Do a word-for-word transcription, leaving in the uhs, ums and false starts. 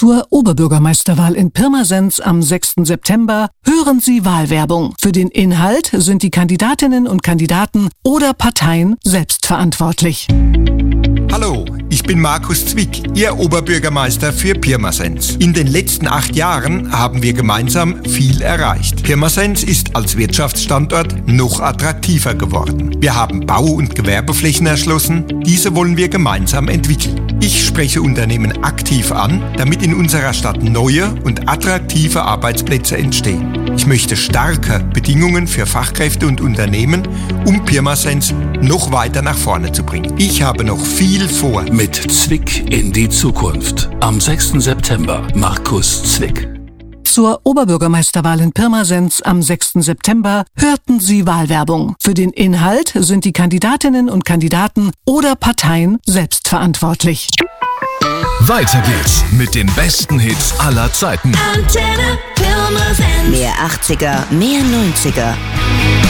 Zur Oberbürgermeisterwahl in Pirmasens am sechsten September hören Sie Wahlwerbung. Für den Inhalt sind die Kandidatinnen und Kandidaten oder Parteien selbst verantwortlich. Hallo, ich bin Markus Zwick, Ihr Oberbürgermeister für Pirmasens. In den letzten acht Jahren haben wir gemeinsam viel erreicht. Pirmasens ist als Wirtschaftsstandort noch attraktiver geworden. Wir haben Bau- und Gewerbeflächen erschlossen. Diese wollen wir gemeinsam entwickeln. Ich spreche Unternehmen aktiv an, damit in unserer Stadt neue und attraktive Arbeitsplätze entstehen. Ich möchte starke Bedingungen für Fachkräfte und Unternehmen, um Pirmasens noch weiter nach vorne zu bringen. Ich habe noch viel vor. Mit Zwick in die Zukunft. Am sechsten September. Markus Zwick. Zur Oberbürgermeisterwahl in Pirmasens am sechsten September hörten Sie Wahlwerbung. Für den Inhalt sind die Kandidatinnen und Kandidaten oder Parteien selbst verantwortlich. Weiter geht's mit den besten Hits aller Zeiten. Antenne Pirmasens. Mehr achtziger, mehr neunziger.